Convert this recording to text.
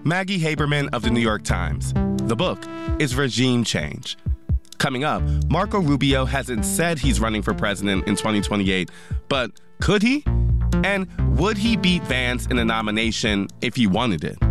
Maggie Haberman of the New York Times. The book is Regime Change. Coming up, Marco Rubio hasn't said he's running for president in 2028, but could he? And would he beat Vance in a nomination if he wanted it?